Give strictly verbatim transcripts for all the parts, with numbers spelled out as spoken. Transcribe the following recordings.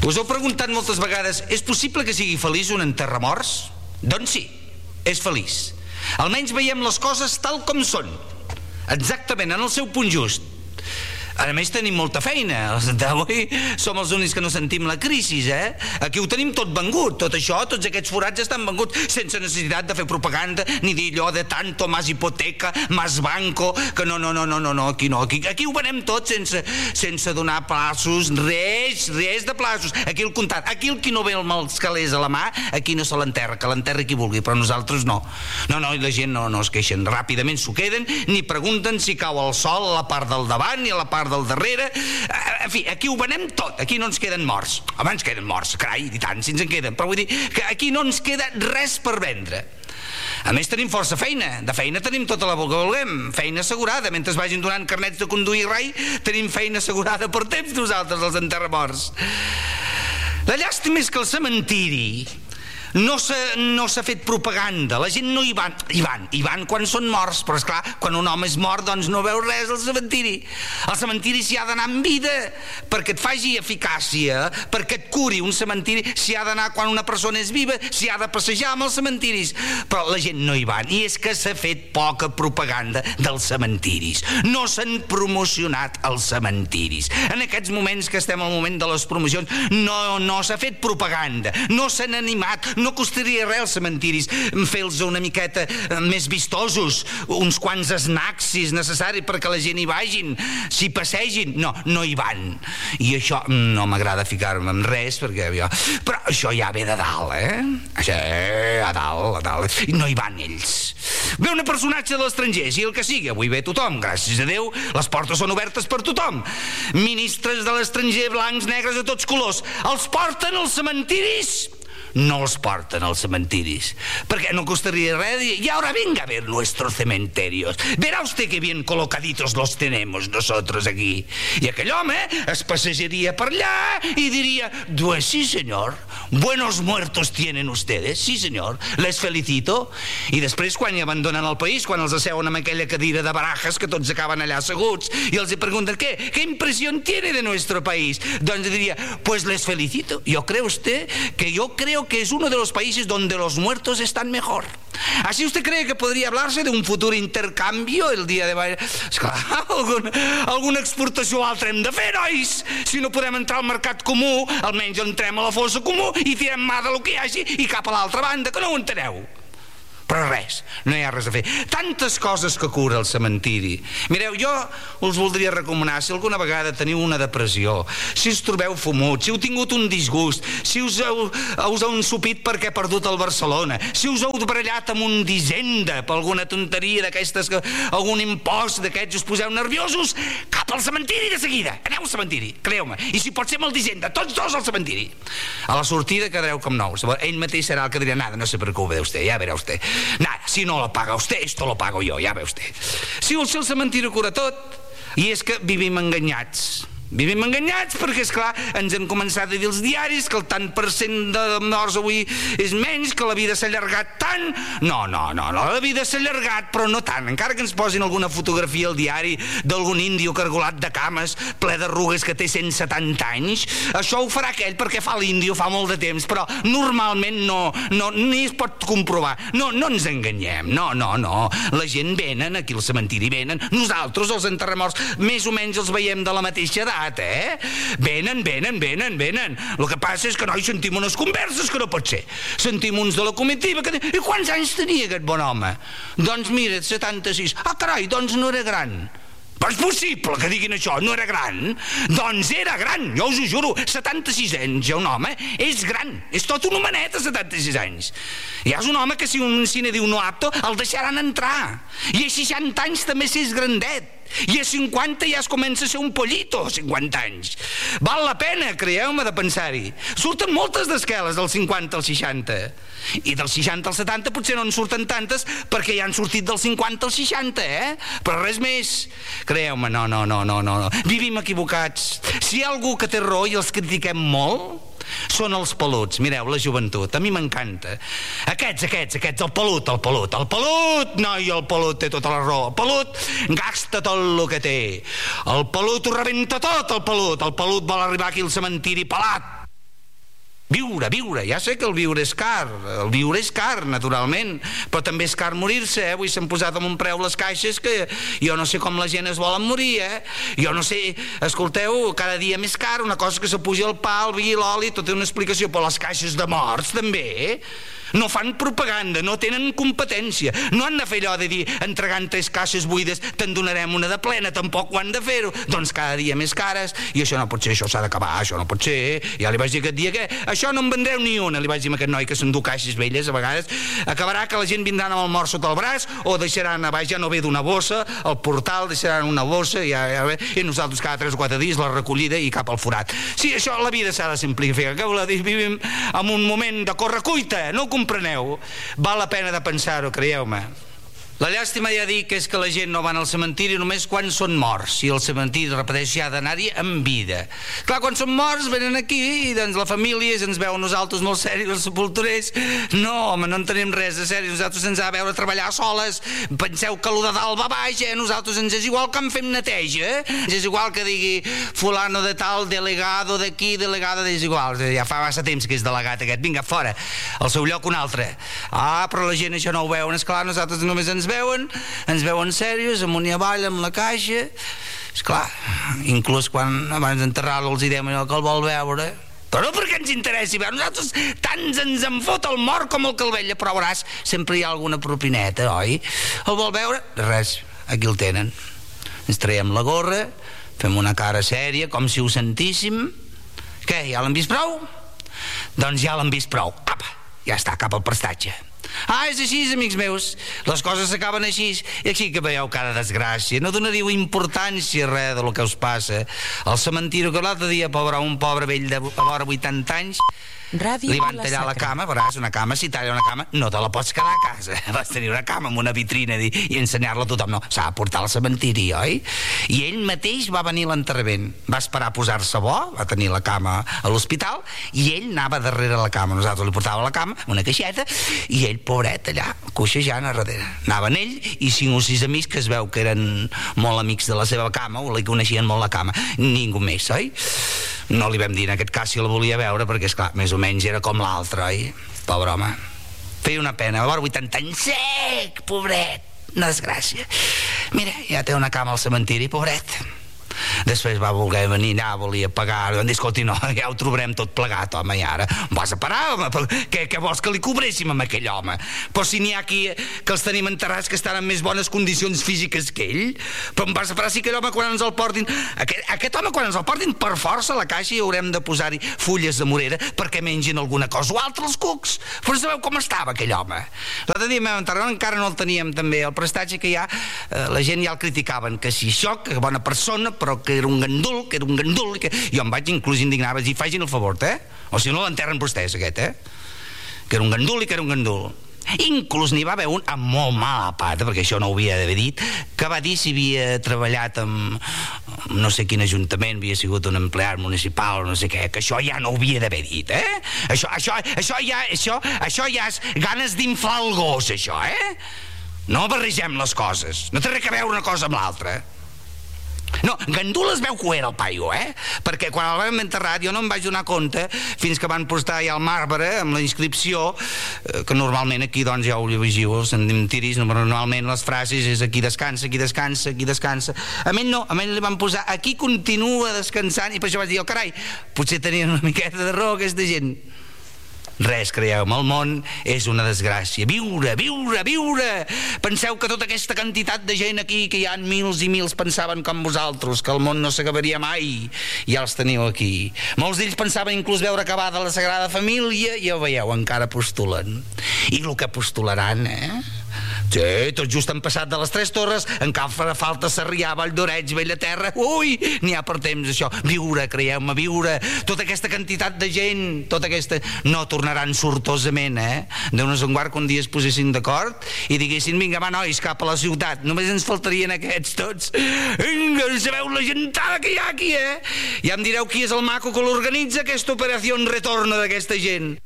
Us heu preguntat moltes vegades, és possible que sigui feliç un enterramorts? Doncs sí, és feliç. Almenys veiem les coses tal com són, exactament, en el seu punt just. A més tenim molta feina. Avui som els únics que no sentim la crisi, eh? Aquí ho tenim tot vengut, tot això, tots aquests forats estan venguts sense necessitat de fer propaganda ni dir allò de tanto, más hipoteca, más banco, que no, no, no, no, no, no aquí no, aquí, aquí ho venem tot sense, sense donar plaços, res, res de plaços. Aquí el comptat, aquí el qui no ve els calés a la mà, aquí no se l'enterra, que l'enterri qui vulgui, però nosaltres no. No, no, i la gent no, no es queixen, ràpidament s'ho queden, ni pregunten si cau el sol a la part del davant ni a la part del darrere. En fi, aquí ho venem tot, aquí no ens queden morts. Home, ens queden morts, carai, i tant, si ens en queden, però vull dir que aquí no ens queda res per vendre. A més tenim força feina, de feina tenim tota la que vulguem, feina assegurada, mentre es vagin donant carnets de conduir rai, tenim feina assegurada per temps nosaltres, els enterramorts. La llàstima és que el cementiri no s'ha no s'ha fet propaganda, la gent no hi van, hi van, hi van quan són morts, però esclar, quan un home és mort doncs no veu res al cementiri. Al cementiri s'hi ha d'anar amb vida perquè et faci eficàcia, perquè et curi. Un cementiri s'hi ha d'anar quan una persona és viva, s'hi ha de passejar amb els cementiris, però la gent no hi van, i és que s'ha fet poca propaganda dels cementiris, no s'han promocionat els cementiris. En aquests moments que estem al moment de les promocions no, no s'ha fet propaganda, no s'han animat, no costaria res als cementiris fer-los una miqueta més vistosos, uns quants snacks si és necessari perquè la gent hi vagin, s'hi passegin. No, no hi van, i això no m'agrada ficar-me en res perquè jo... però això ja ve de dalt, eh? Això, a dalt, a dalt, i no hi van ells. Ve un personatge de l'estranger, si el que sigui, avui ve tothom, gràcies a Déu, les portes són obertes per tothom. Ministres de l'estranger, blancs, negres, de tots colors, els porten als cementiris? No els porten als cementiris, perquè no costaría res dir, y ahora venga a ver nuestros cementerios, verá usted que bien colocaditos los tenemos nosotros aquí. I aquell home es passejaria per allà i diria, pues sí senyor, buenos muertos tienen ustedes, sí senyor, les felicito. I després quan hi abandonen el país, quan els asseuen amb aquella cadira de barajas que tots acaben allà asseguts i els pregunten, ¿qué? ¿Qué impresión tiene de nuestro país? Doncs diria, pues les felicito, yo creo usted que yo creo que es uno de los países donde los muertos están mejor. ¿Así usted cree que podría hablarse de un futuro intercambio el día de... Esclar, algun, alguna exportació altra hem de fer, nois. Si no podem entrar al mercat comú, almenys entrem a la fossa comú i tirem mà de lo que hi hagi i cap a l'altra banda, que no ho enteneu. Però res, no hi ha res a fer. Tantes coses que cura el cementiri. Mireu, jo us voldria recomanar, si alguna vegada teniu una depressió, si us trobeu fumuts, si heu tingut un disgust, si us heu, us heu ensupit perquè ha perdut el Barcelona, si us heu barallat amb un d'Hisenda per alguna tonteria d'aquestes, algun impost d'aquests, us poseu nerviosos, cap al cementiri de seguida. Aneu al cementiri, creu-me. I si pot ser amb el d'Hisenda, tots dos al cementiri. A la sortida quedareu com nous. Ell mateix serà el que dirà, nada, no se preocupe usted, ja verà usted. Nada, si no lo paga usted, esto lo pago yo, ja ve usted. Si el cementiri cura tot, i és que vivim enganyats. Vivim enganyats perquè, esclar, ens han començat a dir els diaris que el tant per cent de morts avui és menys, que la vida s'ha allargat tant. No, no, no, no, la vida s'ha allargat, però no tant. Encara que ens posin alguna fotografia al diari d'algun índio cargolat de cames, ple d'arrugues que té cent setanta anys, això ho farà aquell perquè fa l'índio fa molt de temps, però normalment no, no, ni es pot comprovar. No, no ens enganyem, no, no, no. La gent venen, aquí al cementiri venen, nosaltres, els enterramorts, més o menys els veiem de la mateixa edat, eh? Venen, venen, venen, venen. El que passa és que noi sentim unes converses que no pot ser. Sentim uns de la comitiva que... I quants anys tenia aquest bon home? Doncs mira, setanta-sis. Ah, carai, doncs no era gran. Però és possible que diguin això, no era gran? Doncs era gran, jo us ho juro, setanta-sis anys, ja un home és gran, és tot un homenet a setanta-sis anys. Ja és un home que si un cine diu no apto, el deixaran entrar. I a seixanta anys també s'és grandet. I a cinquanta ja es comença a ser un pollito, cinquanta anys. Val la pena, creieu-me, de pensar-hi. Surten moltes d'esqueles del cinquanta al seixanta. I del seixanta al setanta potser no en surten tantes perquè ja han sortit del cinquanta al seixanta, eh? Però res més. Creieu-me, no, no, no, no, no. Vivim equivocats. Si hi ha algú que té raó i els critiquem molt, són els peluts. Mireu, la joventut, a mi m'encanta. Aquests, aquests, aquests, el pelut, el pelut, el pelut, noi, el pelut té tota la raó. El pelut gasta tot el que té. El pelut ho rebenta tot, el pelut. El pelut vol arribar aquí al cementiri pelat. Viure, viure, ja sé que el viure és car, el viure és car, naturalment, però també és car morir-se, eh? Avui s'han posat amb un preu les caixes que jo no sé com la gent es volen morir, eh? Jo no sé, escolteu, cada dia més car, una cosa que s'apuja el pa, el vi, l'oli, tot té una explicació, però les caixes de morts també, eh? No fan propaganda, no tenen competència, no han de fer allò de dir entregant tres caixes buides te'n donarem una de plena, tampoc ho han de fer-ho, doncs cada dia més cares, i això no pot ser, això s'ha d'acabar, això no pot ser, ja li vaig dir aquest dia que això no en vendreu ni una, li vaig dir a aquest noi que s'endú caixes velles a vegades, acabarà que la gent vindran amb el mort sota el braç o deixaran a baix, ja no ve d'una bossa, al portal deixaran una bossa ja, ja, i nosaltres cada tres o quatre dies la recollida i cap al forat. Sí, això, la vida s'ha de simplificar, que vol dir, vivim en un moment de correcuita, no compreneu? Val la pena de pensar-ho, creieu-me. La llàstima, ja dic, és que la gent no van al cementiri només quan són morts, i el cementiri, repeteixo, ha d'anar-hi en vida. Clar, quan són morts venen aquí i doncs la família ens veu nosaltres molt seris, els sepulturers. No, home, no en tenim res de seri, nosaltres ens ha de veure treballar soles. Penseu que allò de dalt va baix, eh? Nosaltres ens és igual que en fem neteja, eh? Ens és igual que digui fulano de tal, delegado d'aquí, delegada, és igual, ja fa massa temps que és delegat aquest, vinga, fora, al seu lloc un altre. Ah, però la gent això no ho veuen, esclar, nosaltres només ens veuen, ens veuen serios, amunt i avall amb la caixa, esclar, inclús quan abans d'enterrar-lo els diem allò que el vol veure, però no perquè ens interessi veure, nosaltres tants ens en fot el mort com el que el vella, però veuràs, sempre hi ha alguna propineta, oi? El vol veure? Res, aquí el tenen. Ens traiem la gorra, fem una cara sèria, com si ho sentíssim. Què, ja l'han vist prou? Doncs ja l'han vist prou. Apa, ja està, cap al prestatge. Ah, és així, amics meus, les coses s'acaben així, i així que veieu cada desgràcia, no donaríeu importància a res del que us passa. El cementiri que l'altre dia, pobre, un pobre vell de vora vuitanta anys, Ràdio li van tallar la cama, veuràs, una cama, si talla una cama, no te la pots quedar a casa. Vas tenir una cama amb una vitrina i, i ensenyar-la a tothom. No, s'ha de portar al cementiri, oi? I ell mateix va venir a l'enterrament. Va esperar a posar-se bo, va tenir la cama a l'hospital, i ell anava darrere la cama. Nosaltres li portava la cama, una caixeta, i ell, pobret, allà, coixejant a darrere. Anaven ell i cinc o sis amics que es veu que eren molt amics de la seva cama, o li coneixien molt la cama. Ningú més, oi? No li vam dir en aquest cas si la volia veure, perquè, esclar, més o menys era com l'altre, oi? Pobre home. Feia una pena, a vora vuitanta anys, sec, pobret, una desgràcia. Mira, ja té una cama al cementiri, pobret. Després va voler venir allà, volia pagar, van dir, escolti, no, ja ho trobarem tot plegat, home, i ara em vas a parar, home, què, què vols que li cobréssim amb aquell home? Però si n'hi ha aquí que els tenim enterrats que estan en més bones condicions físiques que ell, però em vas a parar si aquell home quan ens el portin, aquest, aquest home quan ens el portin per força a la caixa hi haurem de posar-hi fulles de morera perquè mengin alguna cosa o altra els cucs. Però sabeu com estava aquell home? L'altre dia vam enterrar, encara no el teníem també, el prestatge que ja, eh, la gent ja el criticaven, que si això, que bona persona, però que era un gandul, que era un gandul, que jo em vaig inclús indignar, vaig dir, facin el favor, eh? O si no l'enterren vostès, aquest, eh? Que era un gandul i que era un gandul. Inclús n'hi va haver un amb molt mala pata, perquè això no ho havia d'haver dit, que va dir si havia treballat amb no sé quin ajuntament, havia sigut un empleat municipal o no sé què, que això ja no ho havia d'haver dit, eh? Això, això, això ja, això, això ja és ganes d'inflar el gos, això, eh? No barregem les coses, no té res a veure una cosa amb l'altra. No, gandul es veu que ho era el paio, eh? Perquè quan el vam enterrar jo no em vaig donar compte fins que van postar ja el marbre amb la inscripció, que normalment aquí doncs ja ho llegiu, els cementiris, normalment les frases és aquí descansa, aquí descansa, aquí descansa. A ell no, a ell li van posar aquí continua descansant, i per això vaig dir, oh carai, potser tenien una miqueta de raó aquesta gent. Res, creieu-me, el món és una desgràcia. Viure, viure, viure! Penseu que tota aquesta quantitat de gent aquí, que hi ha mils i mils, pensaven com vosaltres, que el món no s'acabaria mai, i ja els teniu aquí. Molts d'ells pensaven inclús veure acabada la Sagrada Família, i ja ho veieu, encara postulen. I el que postularan, eh? Sí, tot just han passat de les Tres Torres, encara farà falta Sarrià, Valldoreig, Bellaterra. Ui, n'hi ha per temps, això. Viure, creieu-me, viure. Tota aquesta quantitat de gent, tota aquesta... No tornaran sortosament, eh? Déu-nos en guard que un dia es posessin d'acord i diguessin, vinga, va, nois, cap a la ciutat. Només ens faltarien aquests tots. Vinga, sabeu la gentada que hi ha aquí, eh? Ja em direu qui és el maco que l'organitza, aquesta operació en retorno d'aquesta gent.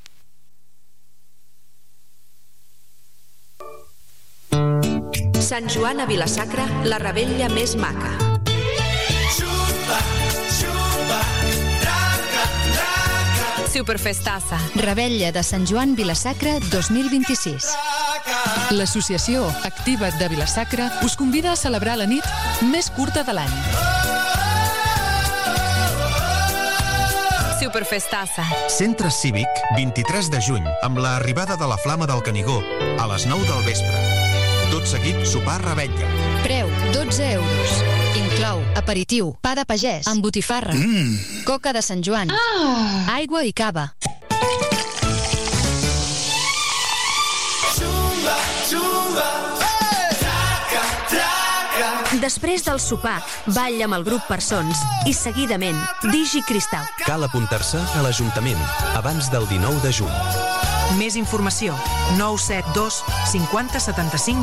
Sant Joan a Vila-sacra, la revetlla més maca. Xupa, xupa, traca, traca. Superfestassa. Revetlla de Sant Joan Vila-sacra dos mil vint-i-sis. L'Associació Activa't de Vila-sacra us convida a celebrar la nit més curta de l'any. Superfestassa. Centre Cívic, vint-i-tres de juny, amb l'arribada de la Flama del Canigó, a les nou del vespre. Tot seguit, sopar revetlla. Preu, dotze euros. Inclou aperitiu, pa de pagès, amb botifarra, mm. coca de Sant Joan, ah. aigua i cava. Xumba, xumba, hey! Traca, traca. Després del sopar, ball amb el grup Persons i seguidament Digi Cristal. Cal apuntar-se a l'Ajuntament abans del dinou de juny. Més informació, nou set dos cinquanta setanta-cinc